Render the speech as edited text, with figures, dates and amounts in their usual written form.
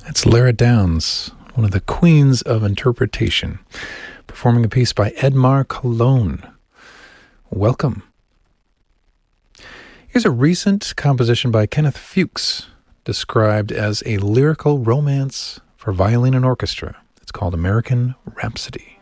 That's Lara Downs, one of the queens of interpretation, performing a piece by Edmar Cologne. Welcome. Here's a recent composition by Kenneth Fuchs, described as a lyrical romance for violin and orchestra. It's called American Rhapsody.